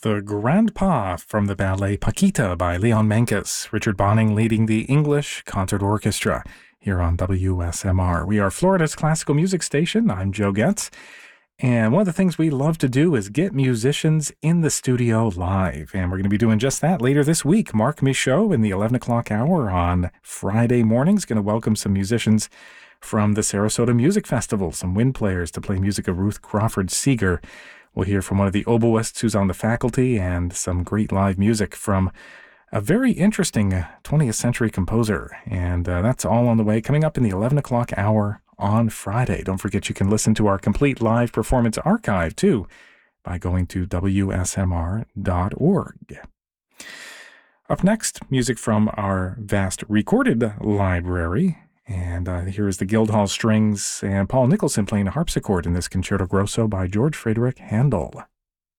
The Grandpa from the ballet Paquita by Leon Menkes. Richard Bonning leading the English Concert Orchestra here on WSMR. We are Florida's classical music station. I'm Joe Getz. And one of the things we love to do is get musicians in the studio live. And we're going to be doing just that later this week. Mark Michaud in the 11 o'clock hour on Friday morning is going to welcome some musicians from the Sarasota Music Festival, some wind players to play music of Ruth Crawford Seeger. We'll hear from one of the oboists who's on the faculty and some great live music from a very interesting 20th century composer. And that's all on the way, coming up in the 11 o'clock hour on Friday. Don't forget you can listen to our complete live performance archive, too, by going to WSMR.org. Up next, music from our vast recorded library. And here is the Guildhall Strings and Paul Nicholson playing a harpsichord in this Concerto Grosso by George Frederick Handel.